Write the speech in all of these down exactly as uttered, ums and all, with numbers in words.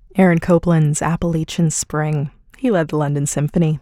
Aaron Copland's Appalachian Spring. He led the London Symphony.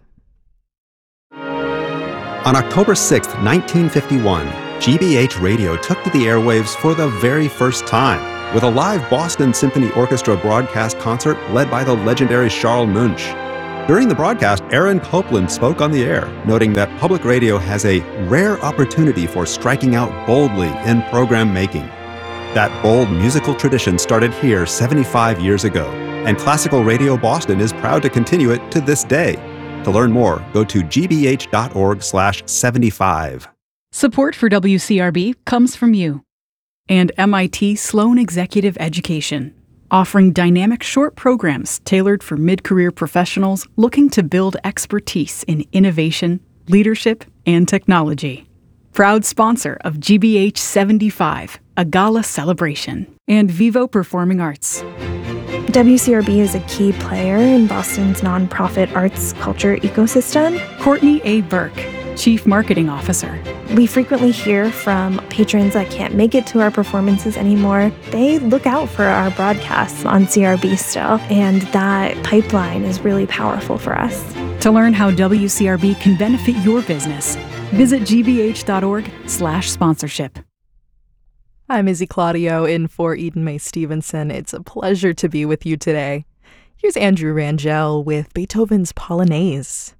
On October sixth, nineteen fifty-one, G B H Radio took to the airwaves for the very first time with a live Boston Symphony Orchestra broadcast concert led by the legendary Charles Munch. During the broadcast, Aaron Copland spoke on the air, noting that public radio has a rare opportunity for striking out boldly in program making. That bold musical tradition started here seventy-five years ago, and Classical Radio Boston is proud to continue it to this day. To learn more, go to g b h dot org slash seventy-five. Support for W C R B comes from you and M I T Sloan Executive Education, offering dynamic short programs tailored for mid-career professionals looking to build expertise in innovation, leadership, and technology. Proud sponsor of G B H seventy-five, a gala celebration, and Vivo Performing Arts. W C R B is a key player in Boston's nonprofit arts culture ecosystem. Courtney A. Burke, Chief Marketing Officer. We frequently hear from patrons that can't make it to our performances anymore. They look out for our broadcasts on C R B still, and that pipeline is really powerful for us. To learn how W C R B can benefit your business, visit g b h dot org slash sponsorship. I'm Izzy Claudio in for Eden Mae Stevenson. It's a pleasure to be with you today. Here's Andrew Rangel with Beethoven's Polonaise.